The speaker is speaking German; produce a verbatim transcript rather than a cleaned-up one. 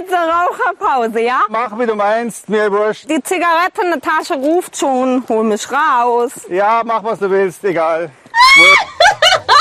jetzt eine Raucherpause, ja? Mach, wie du meinst, mir wurscht. Die Zigarette in der Tasche ruft schon, hol mich raus. Ja, mach, was du willst, egal. Wurscht.